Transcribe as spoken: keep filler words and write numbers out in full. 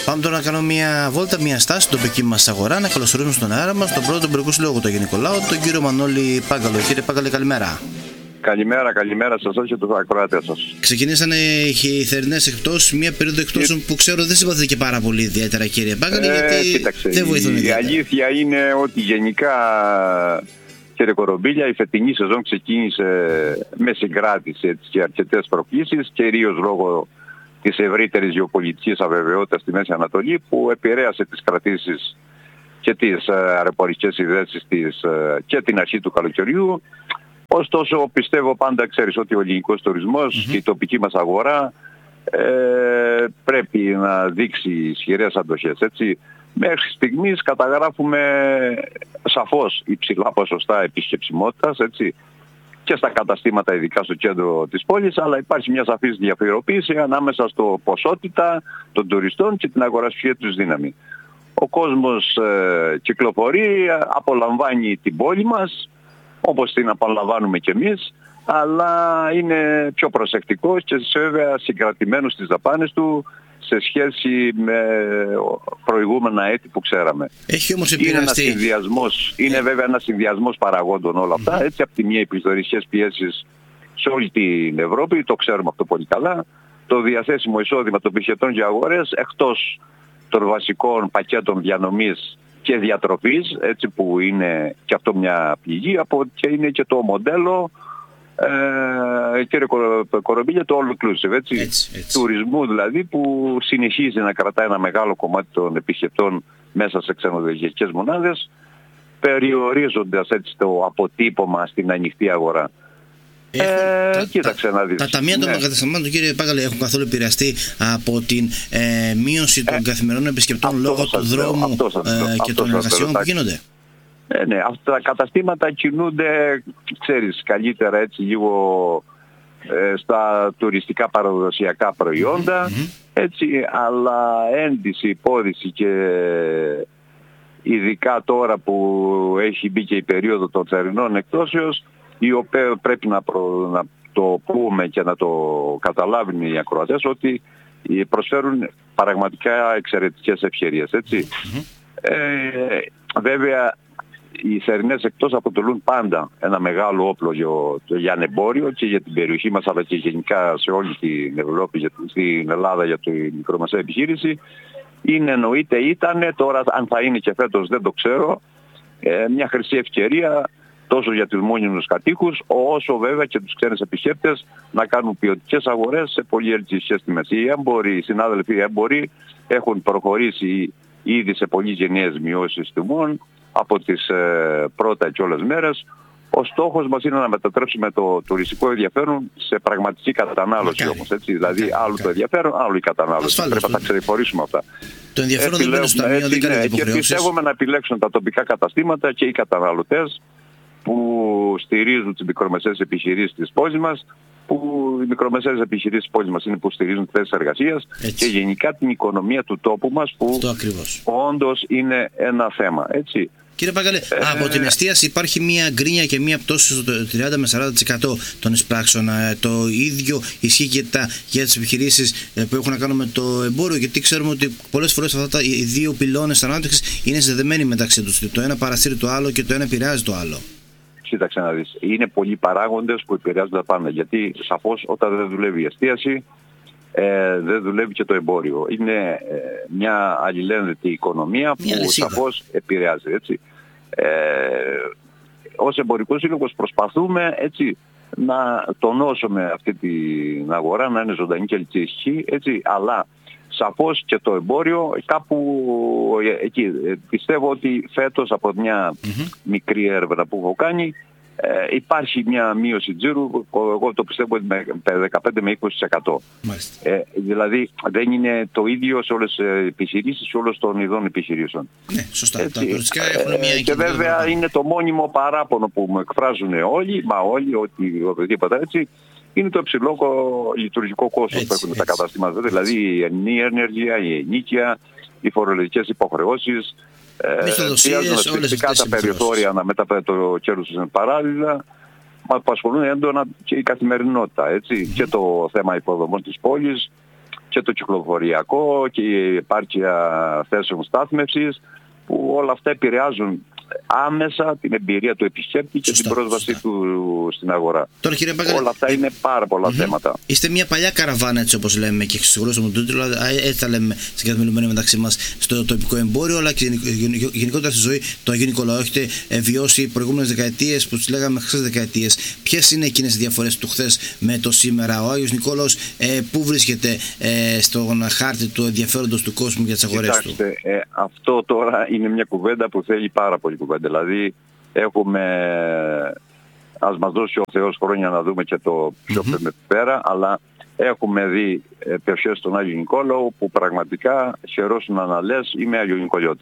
Πάμε τώρα να κάνουμε μια βόλτα, μια στάση στην τοπική μας αγορά, να καλωσορίσουμε στον αέρα μας τον πρώτο εμπορικού συλλόγου του Αγίου Νικολάου, τον κύριο Μανώλη Πάγκαλο. Κύριε Πάγκαλε, καλημέρα. Καλημέρα, καλημέρα σας και τους ακροάτες σας. Ξεκινήσανε οι θερινές εκπτώσεις, μια περίοδο εκπτώσεων που ξέρω δεν συμπαθείτε και πάρα πολύ ιδιαίτερα, κύριε Πάγκαλε, ε, γιατί κοίταξε, δεν βοηθούν η ιδιαίτερα. Η αλήθεια είναι ότι γενικά, κύριε Κορομπίλια, η φετινή σεζόν ξεκίνησε με συγκράτηση έτσι, και αρκετές προκλήσεις, κυρίως λόγω της ευρύτερης γεωπολιτικής αβεβαιότητας στη Μέση Ανατολή, που επηρέασε τις κρατήσεις και τις αεροπορικές συνδέσεις της και την αρχή του καλοκαιριού. Ωστόσο, πιστεύω πάντα, ξέρεις, ότι ο ελληνικός τουρισμός mm-hmm. και η τοπική μας αγορά ε, πρέπει να δείξει ισχυρές αντοχές. Έτσι, μέχρι στιγμής καταγράφουμε σαφώς υψηλά ποσοστά επισκεψιμότητας, έτσι, και στα καταστήματα, ειδικά στο κέντρο της πόλης, αλλά υπάρχει μια σαφής διαφοροποίηση ανάμεσα στο ποσότητα των τουριστών και την αγοραστική τους δύναμη. Ο κόσμος ε, κυκλοφορεί, απολαμβάνει την πόλη μας, όπως την απολαμβάνουμε κι εμείς, αλλά είναι πιο προσεκτικός και βέβαια συγκρατημένος στις δαπάνες του σε σχέση με προηγούμενα έτη που ξέραμε. Έχει όμως επηρεαστεί. Είναι, συνδυασμός, είναι βέβαια ένας συνδυασμός παραγόντων όλα αυτά. Mm-hmm. Έτσι, από τη μία οι πληθωρικές πιέσεις σε όλη την Ευρώπη, το ξέρουμε αυτό πολύ καλά. Το διαθέσιμο εισόδημα των επιχειρητών και αγορές, εκτός των βασικών πακέτων διανομής και διατροφής, έτσι, που είναι και αυτό μια πηγή, από και είναι και το μοντέλο, ε, κύριε Κορομπίλια, το all inclusive, έτσι, έτσι, έτσι. τουρισμού δηλαδή, που συνεχίζει να κρατάει ένα μεγάλο κομμάτι των επισκεπτών μέσα σε ξενοδοχειακές μονάδες, περιορίζοντας έτσι το αποτύπωμα στην ανοιχτή αγορά. Έχουν, ε, τα, κοίταξε τα, να δεις. Τα ταμεία των ναι. καταστημάτων, κύριε Πάγκαλε, έχουν καθόλου επηρεαστεί από την ε, μείωση των ε, καθημερινών επισκεπτών λόγω του δρόμου ε, και των εργασιών που γίνονται? Ε, ναι, αυτά τα καταστήματα κινούνται, ξέρεις, καλύτερα έτσι λίγο ε, στα τουριστικά παραδοσιακά προϊόντα, mm-hmm. έτσι, αλλά ένδυση, υπόδυση και ειδικά τώρα που έχει μπει και η περίοδο των θερινών εκτόσεως, η οποία πρέπει να, προ, να το πούμε και να το καταλάβουν οι ακροατές, ότι προσφέρουν πραγματικά εξαιρετικές ευκαιρίες, έτσι. Mm-hmm. Ε, βέβαια, οι θερινές εκτός αποτελούν πάντα ένα μεγάλο όπλο για, για εμπόριο και για την περιοχή μας, αλλά και γενικά σε όλη την Ευρώπη, για, στην Ελλάδα, για τη μικρομεσαία επιχείρηση. Είναι, εννοείται, ήταν, τώρα αν θα είναι και φέτος δεν το ξέρω, ε, μια χρυσή ευκαιρία τόσο για τους μόνιμους κατοίκους, όσο βέβαια και τους ξένους επισκέπτες να κάνουν ποιοτικές αγορές σε πολύ ελκυστικές τιμές. Οι έμποροι, οι συνάδελφοι οι έμποροι έχουν προχωρήσει ήδη σε πολύ γενναίες μειώσεις τιμών από τις ε, πρώτα και όλες μέρες. Ο στόχος μας είναι να μετατρέψουμε το τουριστικό ενδιαφέρον σε πραγματική κατανάλωση. Μακάρι. Όμως, έτσι, δηλαδή Μακάρι. άλλο Μακάρι. το ενδιαφέρον, άλλο η κατανάλωση. Ασφάλως, πρέπει να τα ξεφορήσουμε αυτά. Το ενδιαφέρον δεν μπαίνει στο ταμείο, δεν κάνει υποχρεώσεις. Και πιστεύουμε να επιλέξουν τα τοπικά καταστήματα και οι καταναλωτές που στηρίζουν τις μικρομεσαίες επιχειρήσεις της πόλης μας, που οι μικρομεσαίες επιχειρήσεις της πόλης μας είναι που στηρίζουν θέσεις εργασίας και γενικά την οικονομία του τόπου μας, που όντως είναι ένα θέμα. Έτσι. Κύριε Πάγκαλε, ε, από την εστίαση υπάρχει μια γκρίνια και μια πτώση στο τριάντα με σαράντα τοις εκατό των εισπράξεων. Το ίδιο ισχύει και τα, για τις επιχειρήσεις που έχουν να κάνουν με το εμπόριο, γιατί ξέρουμε ότι πολλές φορές αυτά τα, οι δύο πυλώνες ανάπτυξης είναι συνδεδεμένοι μεταξύ τους. Το ένα παρασύρει το άλλο και το ένα επηρεάζει το άλλο. Κοίταξε να δεις. Είναι πολλοί παράγοντες που επηρεάζουν τα πάντα. Γιατί σαφώς όταν δεν δουλεύει η εστίαση, ε, δεν δουλεύει και το εμπόριο. Είναι ε, μια αλληλένδετη οικονομία που μια σαφώς επηρεάζει. Έτσι. Ε, ως εμπορικός σύλλογος προσπαθούμε, έτσι, να τονώσουμε αυτή την αγορά, να είναι ζωντανή και ελκυστική, έτσι, αλλά σαφώς και το εμπόριο κάπου εκεί. Πιστεύω ότι φέτος από μια mm-hmm. μικρή έρευνα που έχω κάνει ε, υπάρχει μια μείωση τζίρου, εγώ το πιστεύω ότι με δεκαπέντε με είκοσι τοις εκατό. Ε, δηλαδή δεν είναι το ίδιο σε όλες τις επιχειρήσεις, σε όλων των ειδών επιχειρήσεων. Ναι, σωστά. Τα τουριστικά έχουν μια ε, και βέβαια εδώ. Είναι το μόνιμο παράπονο που μου εκφράζουν όλοι, μα όλοι, ότι οτιδήποτε έτσι, είναι το υψηλό λειτουργικό κόστος που έχουν έτσι. Τα καταστήματα. Δηλαδή η ενέργεια, η ενοίκεια, οι φορολογικές υποχρεώσεις, χρειάζονται φυσικά τα περιθώρια να μεταφέρουν το κέρδος τους παράλληλα. Μα απασχολούν έντονα και η καθημερινότητα, έτσι, mm-hmm. και το θέμα υποδομών της πόλης και το κυκλοφοριακό και η επάρκεια θέσεων στάθμευσης, που όλα αυτά επηρεάζουν άμεσα την εμπειρία του επισκέπτη και Σωστά, την πρόσβαση σωστά. του στην αγορά. Τώρα, κύριε Μπάγκαλε, όλα αυτά είναι πάρα πολλά mm-hmm. θέματα. Είστε μια παλιά καραβάνα, έτσι όπως λέμε, και εξηγούσαμε τον τίτλο, έτσι τα λέμε συγκεκριμένα μεταξύ μας, στο τοπικό εμπόριο, αλλά και γενικότερα στη ζωή του Αγίου Νικολάου. Έχετε βιώσει προηγούμενες δεκαετίες που τις λέγαμε χθες δεκαετίες. Ποιες είναι εκείνες οι διαφορές του χθες με το σήμερα? Ο Άγιος Νικόλαος ε, πού βρίσκεται ε, στον χάρτη του ενδιαφέροντος του κόσμου για τις αγορές του? Κοιτάξτε, ε, αυτό τώρα είναι μια κουβέντα που θέλει πάρα πολύ κουβέντα. Δηλαδή έχουμε, ας μας δώσει ο Θεός χρόνια να δούμε και το πιο mm-hmm. πέρα, αλλά έχουμε δει ε, περιοχές στον Άγιο Νικόλαο που πραγματικά χαιρόσουν να λες είμαι Άγιο Νικολιώτης.